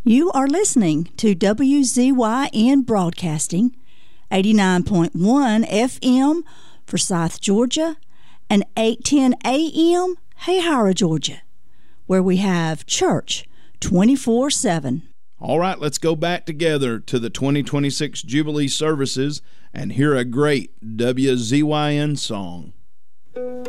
You are listening to WZYN Broadcasting, 89.1 FM, Forsyth, Georgia, and 810 AM, Hayhara, Georgia, where we have church 24/7. All right, let's go back together to the 2026 Jubilee services and hear a great WZYN song.